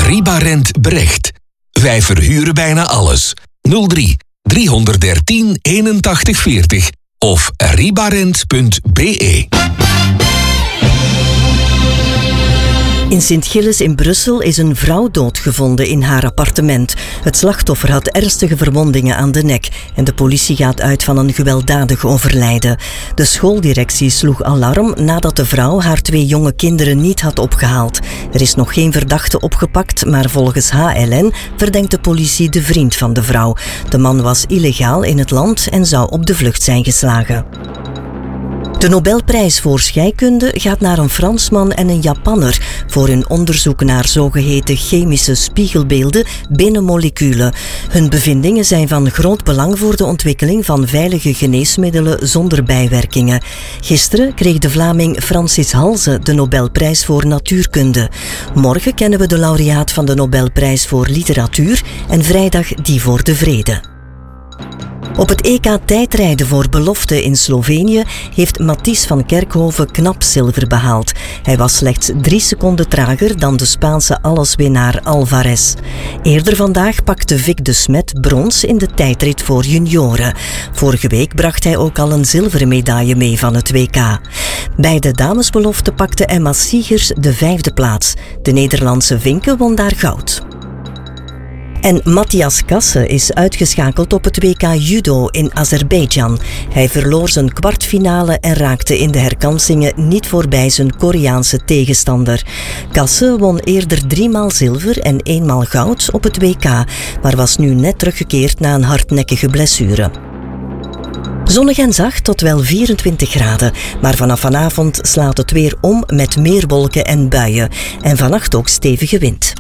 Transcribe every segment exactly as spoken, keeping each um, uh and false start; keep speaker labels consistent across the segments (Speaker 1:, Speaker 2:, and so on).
Speaker 1: Ribarent Brecht. Wij verhuren bijna alles. nul drie driehonderddertien eenentachtig veertig of ribarent punt b e.
Speaker 2: In Sint-Gilles in Brussel is een vrouw doodgevonden in haar appartement. Het slachtoffer had ernstige verwondingen aan de nek en de politie gaat uit van een gewelddadig overlijden. De schooldirectie sloeg alarm nadat de vrouw haar twee jonge kinderen niet had opgehaald. Er is nog geen verdachte opgepakt, maar volgens H L N verdenkt de politie de vriend van de vrouw. De man was illegaal in het land en zou op de vlucht zijn geslagen. De Nobelprijs voor scheikunde gaat naar een Fransman en een Japanner voor hun onderzoek naar zogeheten chemische spiegelbeelden binnen moleculen. Hun bevindingen zijn van groot belang voor de ontwikkeling van veilige geneesmiddelen zonder bijwerkingen. Gisteren kreeg de Vlaming Francis Halse de Nobelprijs voor natuurkunde. Morgen kennen we de laureaat van de Nobelprijs voor literatuur en vrijdag die voor de vrede. Op het E K tijdrijden voor belofte in Slovenië heeft Mathies van Kerkhoven knap zilver behaald. Hij was slechts drie seconden trager dan de Spaanse alleswinnaar Alvarez. Eerder vandaag pakte Vic de Smet brons in de tijdrit voor junioren. Vorige week bracht hij ook al een zilveren medaille mee van het W K. Bij de damesbelofte pakte Emma Siegers de vijfde plaats. De Nederlandse Vinke won daar goud. En Matthias Kasse is uitgeschakeld op het W K Judo in Azerbeidzjan. Hij verloor zijn kwartfinale en raakte in de herkansingen niet voorbij zijn Koreaanse tegenstander. Kasse won eerder driemaal zilver en eenmaal goud op het W K, maar was nu net teruggekeerd na een hardnekkige blessure. Zonnig en zacht tot wel vierentwintig graden, maar vanaf vanavond slaat het weer om met meer wolken en buien. En vannacht ook stevige wind.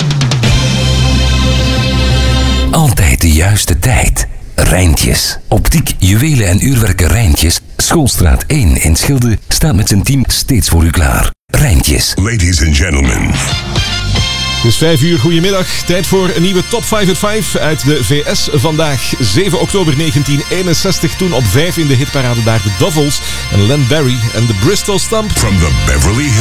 Speaker 1: Altijd de juiste tijd. Rijntjes. Optiek, juwelen en uurwerken Rijntjes. Schoolstraat één in Schilde staat met zijn team steeds voor u klaar. Rijntjes.
Speaker 3: Ladies and gentlemen.
Speaker 4: Het is vijf uur, goedemiddag. Tijd voor een nieuwe Top vijf at vijf uit de V S. Vandaag zeven oktober negentien eenenzestig. Toen op vijf in de hitparade daar de Dovels en Len Barry en de Bristol Stomp.
Speaker 3: From the Beverly Hills.